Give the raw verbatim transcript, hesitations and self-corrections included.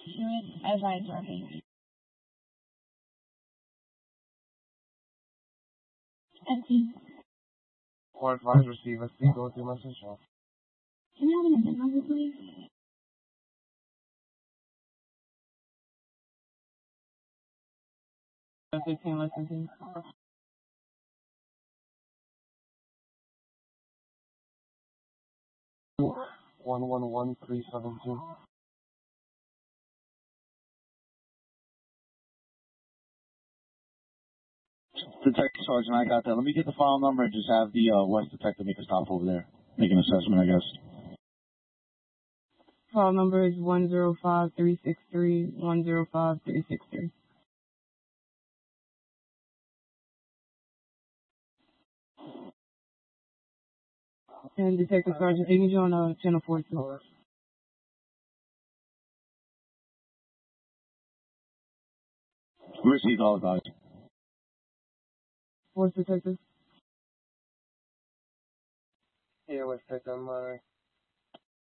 Fluid advise working. Empty. Four five receive a C, go to message off. Can you have an event number, please? fifteen licensing. One one one three seven two. Detective Sergeant, I got that. Let me get the file number and just have the uh, West detective make a stop over there. Make an assessment, I guess. File number is one zero five three six three one zero five three six three. And Detective Sergeant, they need you on uh, channel four two. Received all advice. Force Detective. Yeah, West Tech, I'm uh,